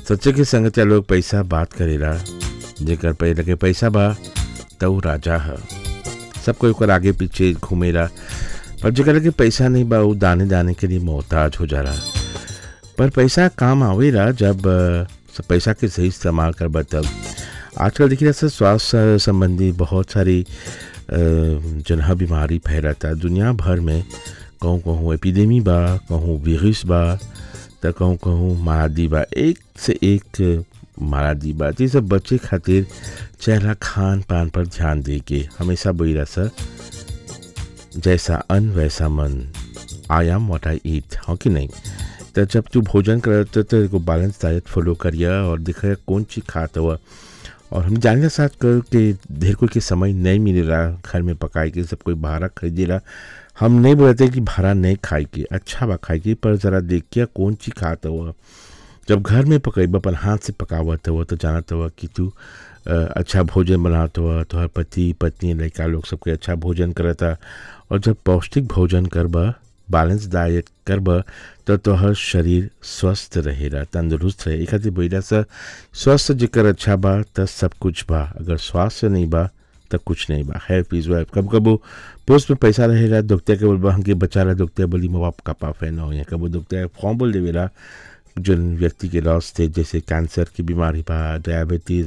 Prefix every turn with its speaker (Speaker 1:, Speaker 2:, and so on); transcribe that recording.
Speaker 1: सच्चे के संगतिया लोग पैसा बात करेला, जेकर पे लगे पैसा बा त ऊ राजा ह। सब कोई ओकर आगे पीछे घूमेला, पर जेकर लगे पैसा नहीं बा ऊ दाने दाने के लिए मोहताज हो जाला। पर पैसा काम आवेला जब पैसा के सही इस्तेमाल करबा तब। आजकल देखिए स्वास्थ्य संबंधी बहुत सारी जनहा बीमारी फैलता दुनिया भर में। कहूँ कहूँ एपिडेमी बा, कहूँ वायरस बा, तो कहूँ कहूँ मारादी बा, एक से एक मारादी बा। ये सब बच्चे खातिर चेहरा खान पान पर ध्यान दे के हमेशा बोला सर, जैसा अन्न वैसा मन, आई एम व्हाट आई ईट, हाँ कि नहीं। तो जब तू भोजन करते तो बैलेंस डाइट फॉलो करिए और दिखा कौन चीज़ खाता हुआ। और हम जाने के साथ कर के ढेर कोई के समय नहीं मिलेला घर में पकाए के, सब कोई बाहर खरीदेला। हम नहीं बोलते कि बाहर नहीं खाए के, अच्छा बा खाए के, पर ज़रा देखिए कौन चीज़ खाता हुआ। जब घर में पकाइब अपन हाथ से पकावत हुआ तो जानत हुआ कि तू अच्छा भोजन बनाता हुआ, तो हर पति पत्नी लड़का लोग सबके अच्छा भोजन करता। और जब पौष्टिक भोजन करबा, बैलेंस डाइट करबा, तो हर शरीर स्वस्थ रहेला, तंदुरुस्त रहे। एक खातिर बोला सा स्वस्थ जिकर अच्छा बा तो सब कुछ बा, अगर स्वास्थ्य नहीं बा तब कुछ नहीं बा। Health is wealth. कब कबो पोस्ट में पैसा रहेला, दुखते के बोलबा हमके बचा रहा, दुखते बोली माँ बाप का पाफे ना हो, या कबो दुखते फॉर्म बोल देवेला। जो व्यक्ति के लॉस थे, जैसे कैंसर की बीमारी बा, डायबिटीज